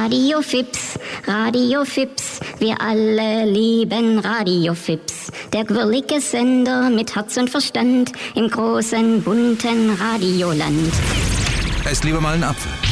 Radio Fips, Radio Fips, wir alle lieben Radio Fips. Der quirlige Sender mit Herz und Verstand im großen, bunten Radioland. Esst lieber mal einen Apfel.